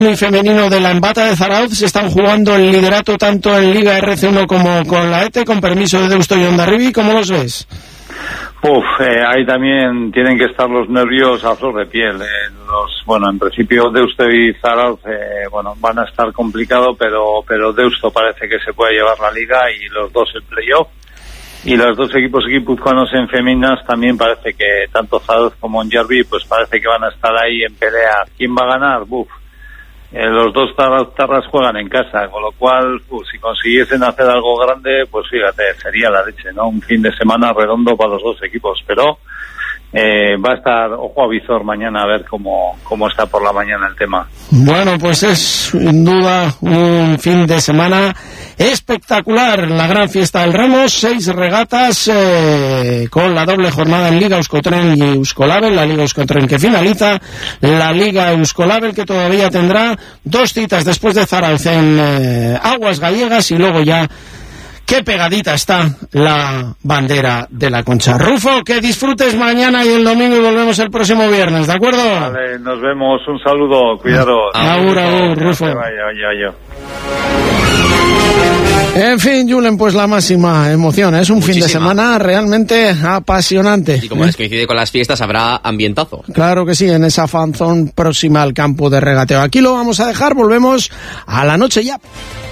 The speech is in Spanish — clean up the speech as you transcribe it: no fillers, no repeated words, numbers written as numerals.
y femenino de la Embata de Zarauz se están jugando el liderato tanto en Liga RC1 como con la ETE, con permiso de Deusto y Hondarribi. ¿Cómo los ves? Ahí también tienen que estar los nervios a flor de piel. En principio Deusto y Zarauz van a estar complicados, pero Deusto parece que se puede llevar la liga y los dos el playoff. Y los dos equipos guipuzcoanos en féminas también parece que tanto Zarauz como Hondarribi pues parece que van a estar ahí en pelea. ¿Quién va a ganar? Los dos tarras juegan en casa, con lo cual, si consiguiesen hacer algo grande, pues fíjate, sería la leche, ¿no? Un fin de semana redondo para los dos equipos, pero va a estar ojo a visor mañana a ver cómo está por la mañana el tema. Bueno, pues es sin duda un fin de semana espectacular, la gran fiesta del Remos, 6 regatas con la doble jornada en Liga Euskotren y Euskolabel, la Liga Euskotren que finaliza, la Liga Euskolabel que todavía tendrá 2 citas después de Zarauz en Aguas Gallegas y luego ya qué pegadita está la bandera de la Concha. Rufo, que disfrutes mañana y el domingo y volvemos el próximo viernes, ¿de acuerdo? Vale, nos vemos, un saludo, cuidaros. Agur, Rufo. Vaya. En fin, Julen, pues la máxima emoción. Es un Muchísima. fin de semana realmente apasionante. Y como les coincide con las fiestas, habrá ambientazo. Claro que sí, en esa fanzone próxima al campo de regateo. Aquí lo vamos a dejar, volvemos a la noche ya.